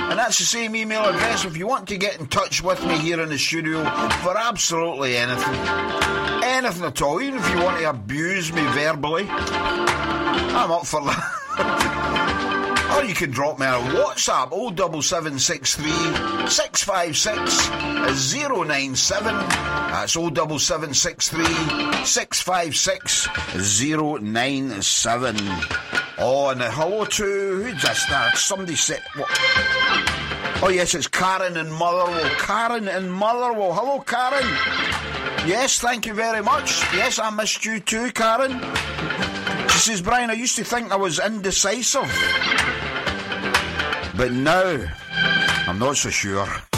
And that's the same email address if you want to get in touch with me here in the studio for absolutely anything. Anything at all. Even if you want to abuse me verbally, I'm up for that. Or you can drop me a WhatsApp 07763 656 097. That's 07763 656 097. Oh, and hello to... Who's this? Somebody said... What? Oh, yes, it's Karen in Motherwell. Karen in Motherwell. Hello, Karen. Yes, thank you very much. Yes, I missed you too, Karen. She says, Brian, I used to think I was indecisive. But now, I'm not so sure.